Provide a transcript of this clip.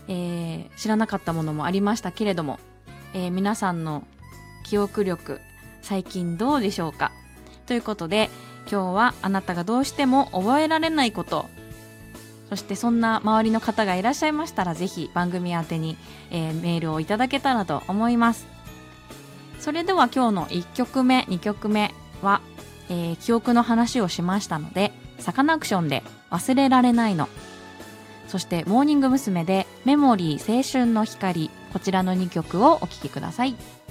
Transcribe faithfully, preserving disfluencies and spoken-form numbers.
えー、知らなかったものもありましたけれども、えー、皆さんの記憶力最近どうでしょうか。ということで今日はあなたがどうしても覚えられないこと、そしてそんな周りの方がいらっしゃいましたらぜひ番組宛てに、えー、メールをいただけたらと思います。それでは今日のいっきょくめにきょくめは、えー、記憶の話をしましたので、サカナクションで忘れられないの、そしてモーニング娘。でメモリー青春の光、こちらのにきょくをお聴きください。